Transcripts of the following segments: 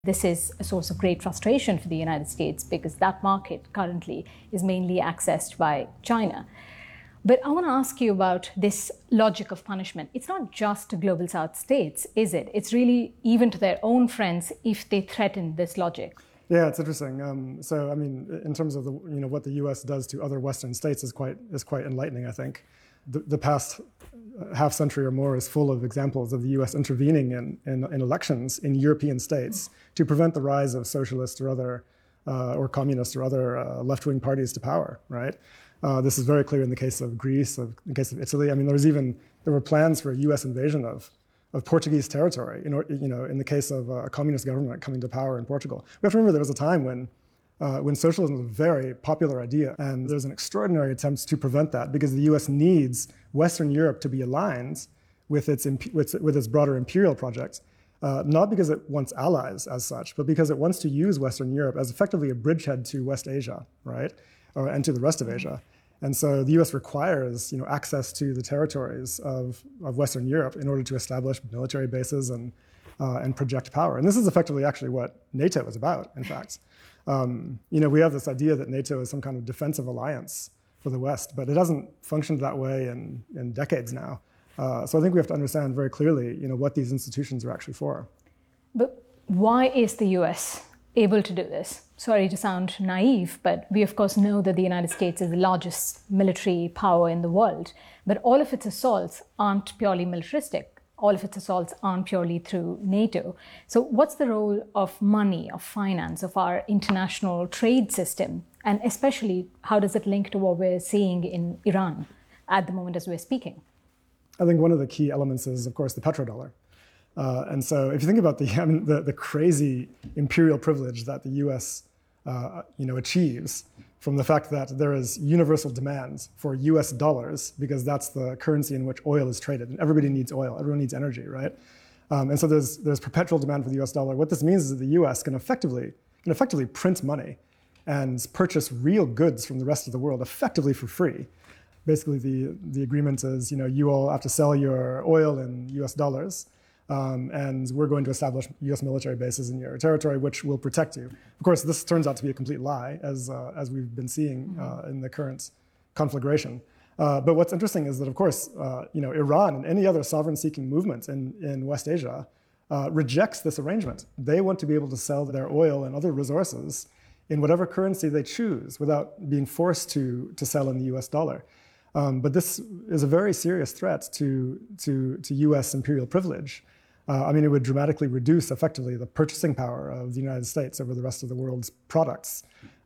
This is a source of great frustration for the United States because that market currently is mainly accessed by China. But I want to ask you about this logic of punishment. It's not just to Global South states, is it? It's really even to their own friends if they threaten this logic. Yeah, it's interesting. In terms of what the U.S. does to other Western states is quite enlightening. I think the past half century or more is full of examples of the U.S. intervening in elections in European states to prevent the rise of socialist or other or communist or other left-wing parties to power. Right. This is very clear in the case of Greece, in the case of Italy. I mean, there were plans for a U.S. invasion of Portuguese territory. In the case of a communist government coming to power in Portugal. We have to remember there was a time when socialism was a very popular idea, and there's an extraordinary attempt to prevent that because the U.S. needs Western Europe to be aligned with its broader imperial project, not because it wants allies as such, but because it wants to use Western Europe as effectively a bridgehead to West Asia, right, and to the rest of Asia. And so the U.S. requires, access to the territories of Western Europe in order to establish military bases and project power. And this is effectively actually what NATO is about, in fact. We have this idea that NATO is some kind of defensive alliance for the West, but it hasn't functioned that way in decades now. So I think we have to understand very clearly, what these institutions are actually for. But why is the U.S. able to do this? Sorry to sound naive, but we of course know that the United States is the largest military power in the world. But all of its assaults aren't purely militaristic. All of its assaults aren't purely through NATO. So what's the role of money, of finance, of our international trade system? And especially, how does it link to what we're seeing in Iran at the moment as we're speaking? I think one of the key elements is, of course, the petrodollar. And so if you think about the crazy imperial privilege that the U.S. Achieves from the fact that there is universal demand for U.S. dollars because that's the currency in which oil is traded. And everybody needs oil. Everyone needs energy, right? And so there's perpetual demand for the U.S. dollar. What this means is that the U.S. can effectively print money and purchase real goods from the rest of the world effectively for free. Basically, the agreement is, you all have to sell your oil in U.S. dollars. And we're going to establish U.S. military bases in your territory, which will protect you. Of course, this turns out to be a complete lie, as we've been seeing in the current conflagration. But what's interesting is that, of course, Iran and any other sovereign-seeking movement in West Asia rejects this arrangement. They want to be able to sell their oil and other resources in whatever currency they choose without being forced to sell in the U.S. dollar. But this is a very serious threat to U.S. imperial privilege. It would dramatically reduce, effectively, the purchasing power of the United States over the rest of the world's products,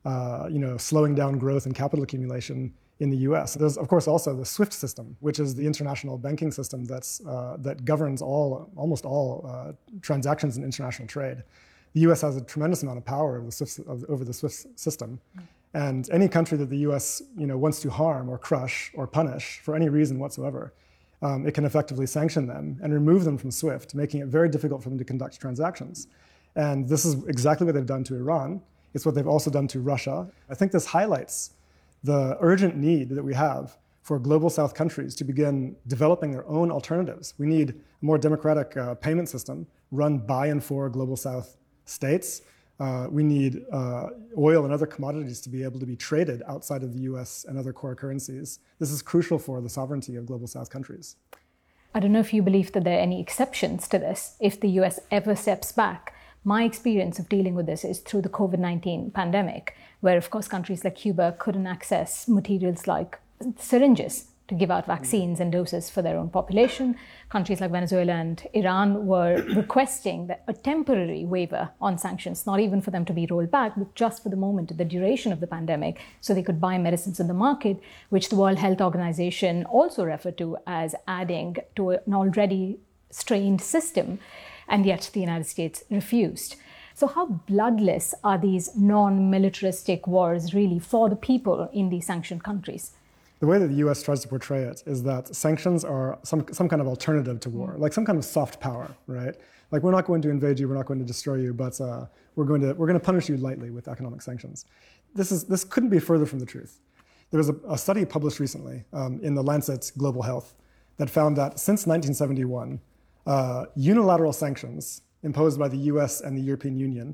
slowing down growth and capital accumulation in the U.S. There's, of course, also the SWIFT system, which is the international banking system that governs almost all transactions in international trade. The U.S. has a tremendous amount of power over the SWIFT system. And any country that the U.S. wants to harm or crush or punish for any reason whatsoever, it can effectively sanction them and remove them from SWIFT, making it very difficult for them to conduct transactions. And this is exactly what they've done to Iran. It's what they've also done to Russia. I think this highlights the urgent need that we have for Global South countries to begin developing their own alternatives. We need a more democratic payment system run by and for Global South states. We need oil and other commodities to be able to be traded outside of the U.S. and other core currencies. This is crucial for the sovereignty of Global South countries. I don't know if you believe that there are any exceptions to this, if the U.S. ever steps back. My experience of dealing with this is through the COVID-19 pandemic, where, of course, countries like Cuba couldn't access materials like syringes to give out vaccines and doses for their own population. Countries like Venezuela and Iran were requesting a temporary waiver on sanctions, not even for them to be rolled back, but just for the moment, the duration of the pandemic, so they could buy medicines in the market, which the World Health Organization also referred to as adding to an already strained system, and yet the United States refused. So how bloodless are these non-militaristic wars really for the people in these sanctioned countries? The way that the U.S. tries to portray it is that sanctions are some kind of alternative to war, like some kind of soft power, right? Like, we're not going to invade you, we're not going to destroy you, but we're going to punish you lightly with economic sanctions. This couldn't be further from the truth. There was a study published recently in the Lancet Global Health that found that since 1971, unilateral sanctions imposed by the US and the European Union